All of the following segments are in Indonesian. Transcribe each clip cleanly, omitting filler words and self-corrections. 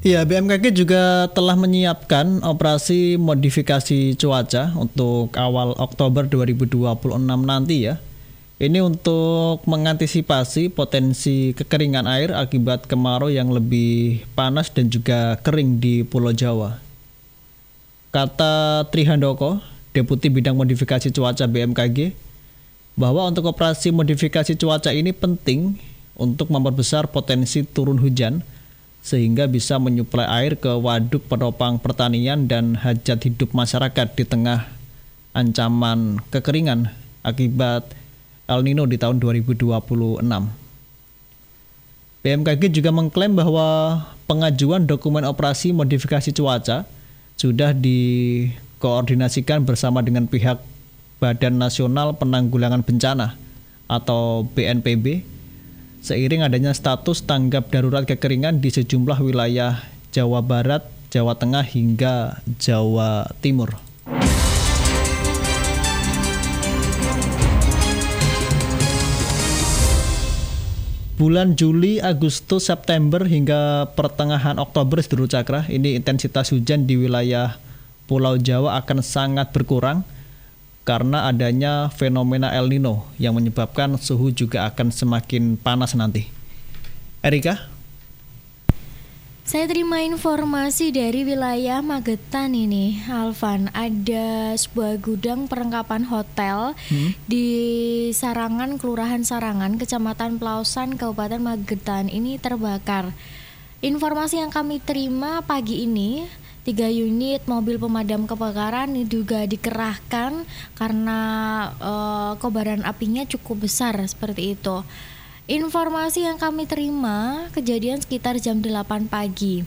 Ya, BMKG juga telah menyiapkan operasi modifikasi cuaca untuk awal Oktober 2026 nanti ya. Ini untuk mengantisipasi potensi kekeringan air akibat kemarau yang lebih panas dan juga kering di Pulau Jawa. Kata Trihandoko, Deputi Bidang Modifikasi Cuaca BMKG, bahwa untuk operasi modifikasi cuaca ini penting untuk memperbesar potensi turun hujan sehingga bisa menyuplai air ke waduk penopang pertanian dan hajat hidup masyarakat di tengah ancaman kekeringan akibat El Nino di tahun 2026. BMKG juga mengklaim bahwa pengajuan dokumen operasi modifikasi cuaca sudah dikoordinasikan bersama dengan pihak Badan Nasional Penanggulangan Bencana atau BNPB seiring adanya status tanggap darurat kekeringan di sejumlah wilayah Jawa Barat, Jawa Tengah hingga Jawa Timur. Bulan Juli, Agustus, September hingga pertengahan Oktober Sedulur Cakra, ini intensitas hujan di wilayah Pulau Jawa akan sangat berkurang karena adanya fenomena El Nino yang menyebabkan suhu juga akan semakin panas nanti. Erika? Saya terima informasi dari wilayah Magetan ini, Alvan. Ada sebuah gudang perlengkapan hotel di Sarangan, Kelurahan Sarangan, Kecamatan Pelausan, Kabupaten Magetan ini terbakar. Informasi yang kami terima pagi ini, 3 unit mobil pemadam kebakaran ini juga dikerahkan karena kobaran apinya cukup besar seperti itu. Informasi yang kami terima kejadian sekitar jam 8 pagi.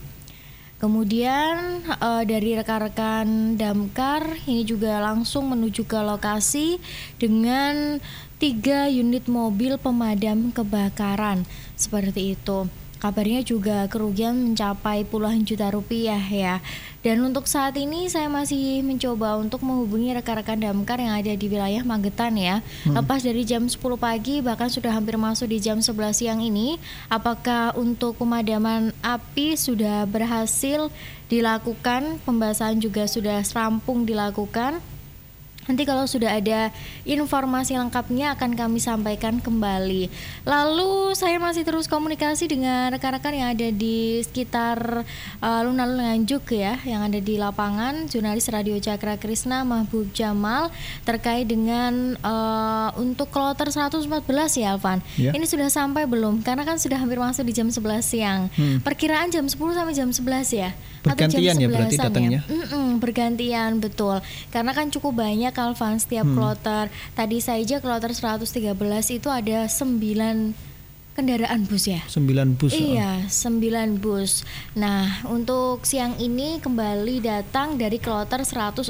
Kemudian dari rekan-rekan damkar ini juga langsung menuju ke lokasi dengan 3 unit mobil pemadam kebakaran seperti itu. Kabarnya juga kerugian mencapai puluhan juta rupiah ya. Dan untuk saat ini saya masih mencoba untuk menghubungi rekan-rekan damkar yang ada di wilayah Magetan ya. Lepas dari jam 10 pagi bahkan sudah hampir masuk di jam 11 siang ini. Apakah untuk pemadaman api sudah berhasil dilakukan? Pembahasan juga sudah rampung dilakukan. Nanti kalau sudah ada informasi lengkapnya akan kami sampaikan kembali. Lalu saya masih terus komunikasi dengan rekan-rekan yang ada di sekitar alun-alun Nganjuk ya, yang ada di lapangan, jurnalis Radio Cakra Krisna Mahbub Jamal terkait dengan untuk kloter 114 ya Alvan. Yeah. Ini sudah sampai belum? Karena kan sudah hampir masuk di jam 11 siang. Perkiraan jam 10 sampai jam 11 ya. Bergantian ya berarti datangnya? Bergantian betul. Karena kan cukup banyak Alvan setiap kloter. Tadi saja kloter 113 itu ada 9 kendaraan bus ya. 9 bus. Iya, 9 bus. Nah, untuk siang ini kembali datang dari kloter 114.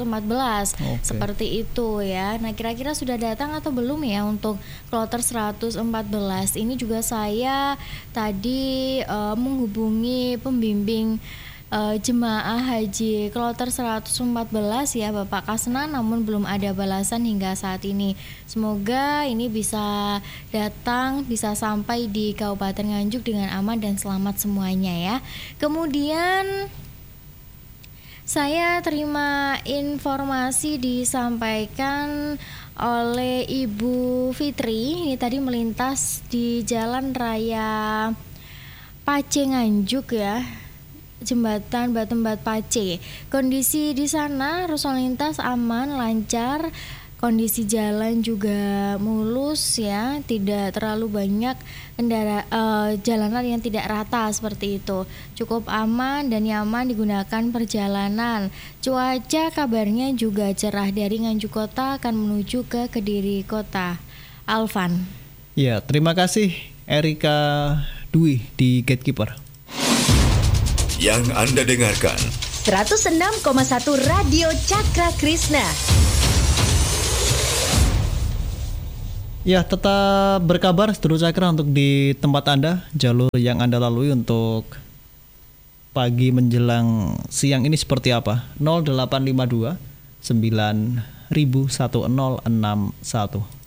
Seperti itu ya. Nah, kira-kira sudah datang atau belum ya untuk kloter 114? Ini juga saya tadi menghubungi pembimbing jemaah haji kloter 114 ya Bapak Kasna, namun belum ada balasan hingga saat ini. Semoga ini bisa datang, bisa sampai di Kabupaten Nganjuk dengan aman dan selamat semuanya ya. Kemudian saya terima informasi disampaikan oleh Ibu Fitri, ini tadi melintas di Jalan Raya Pace Nganjuk ya, Jembatan Batembat Pace. Kondisi di sana arus lalu lintas aman, lancar. Kondisi jalan juga mulus ya, tidak terlalu banyak jalanan yang tidak rata seperti itu. Cukup aman dan nyaman digunakan perjalanan. Cuaca kabarnya juga cerah, dari Nganjuk Kota akan menuju ke Kediri Kota. Alvan. Ya, terima kasih Erika Dwi di Gatekeeper. Yang Anda dengarkan 106,1 Radio Cakra Krisna. Ya, tetap berkabar Sedulur Cakra untuk di tempat Anda, jalur yang Anda lalui untuk pagi menjelang siang ini seperti apa? 0852 9000 1061.